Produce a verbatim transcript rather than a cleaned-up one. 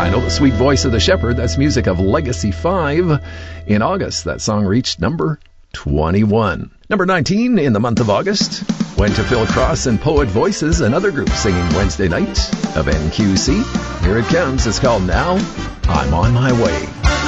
I Know the Sweet Voice of the Shepherd. That's music of Legacy five. In August, that song reached number twenty-one. Number nineteen in the month of August went to Phil Cross and Poet Voices, another group singing Wednesday night of N Q C. Here it comes. It's called Now I'm on My Way.